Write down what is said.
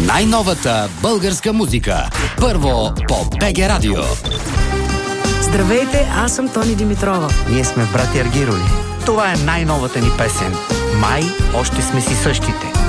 Най-новата българска музика. Първо по БГ Радио. Здравейте, аз съм Тони Димитрова. Ние сме братя Аргироли. Това е най-новата ни песен. Май още сме си същите.